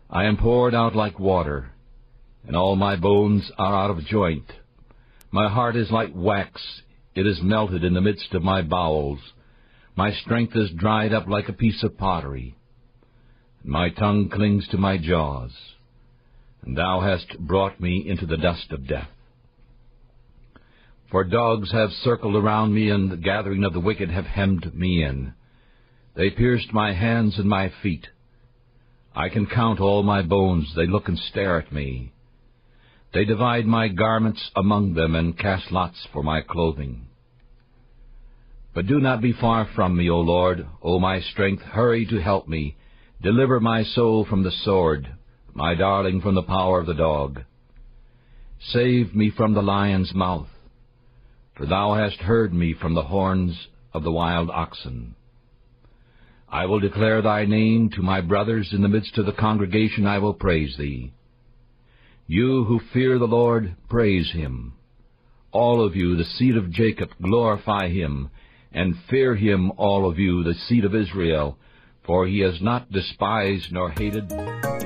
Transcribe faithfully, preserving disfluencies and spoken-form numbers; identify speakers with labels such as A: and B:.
A: I am poured out like water, and all my bones are out of joint. My heart is like wax, it is melted in the midst of my bowels. My strength is dried up like a piece of pottery. My tongue clings to my jaws, and thou hast brought me into the dust of death. For dogs have circled around me, and the gathering of the wicked have hemmed me in. They pierced my hands and my feet. I can count all my bones, they look and stare at me. They divide my garments among them, and cast lots for my clothing. But do not be far from me, O Lord, O my strength, hurry to help me. Deliver my soul from the sword, my darling from the power of the dog. Save me from the lion's mouth, for thou hast heard me from the horns of the wild oxen. I will declare thy name to my brothers. In the midst of the congregation I will praise thee. You who fear the Lord, praise him. All of you, the seed of Jacob, glorify him, and fear him, all of you, the seed of Israel, for he has not despised nor hated